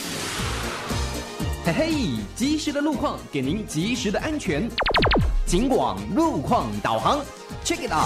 嘿嘿，及时的路况给您及时的安全。警广路况导航 ，Check it out。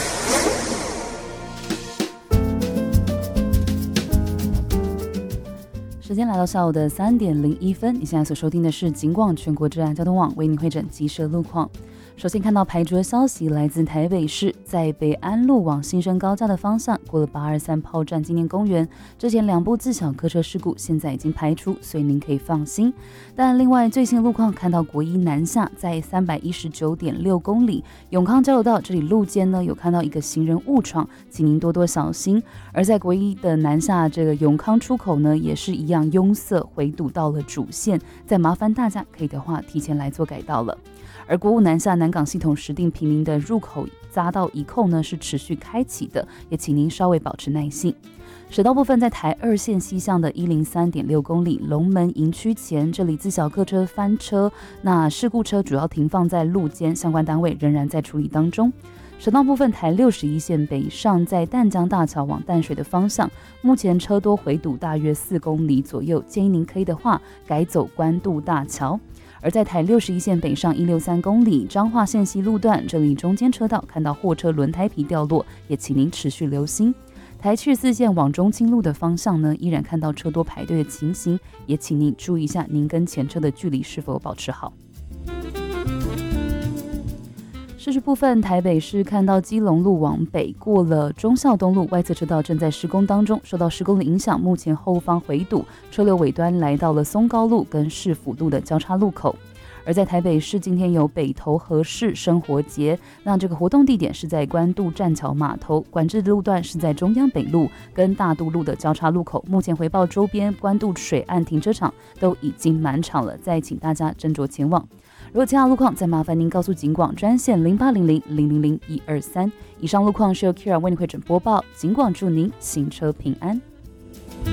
时间来到下午的3点01分，你现在所收听的是警广全国治安交通网为您汇整及时的路况。首先看到排除的消息，来自台北市，在北安路往新生高架的方向，过了823炮战纪念公园，之前2部自小客车事故现在已经排除，所以您可以放心。但另外最新的路况，看到国一南下在319.6公里永康交流道这里路肩呢，有看到一个行人误闯，请您多多小心。而在国一的南下这个永康出口呢，也是一样拥塞回堵到了主线，再麻烦大家可以的话提前来做改道了。而国五南下南港系统实定平民的入口匝道一扣呢是持续开启的，也请您稍微保持耐性。省道部分在台2线西向的103.6公里龙门营区前，这里自小客车翻车，那事故车主要停放在路肩，相关单位仍然在处理当中。省道部分台61线北上在淡江大桥往淡水的方向，目前车多回堵大约4公里左右，建议您可以的话改走关渡大桥。而在台61线北上163公里彰化线西路段，这里中间车道看到货车轮胎皮掉落，也请您持续留心。台74线往中清路的方向呢，依然看到车多排队的情形，也请您注意一下您跟前车的距离是否保持好。市区部分，台北市看到基隆路往北过了忠孝东路外侧车道正在施工当中，受到施工的影响，目前后方回堵，车流尾端来到了松高路跟市府路的交叉路口。而在台北市今天有北投和市生活节，那这个活动地点是在关渡栈桥码头，管制路段是在中央北路跟大渡路的交叉路口。目前回报周边关渡水岸停车场都已经满场了，再请大家斟酌前往。如果其他路况，再麻烦您告诉警广专线0800-000-123。以上路况是由 Kira 为您汇整播报，警广祝您行车平安。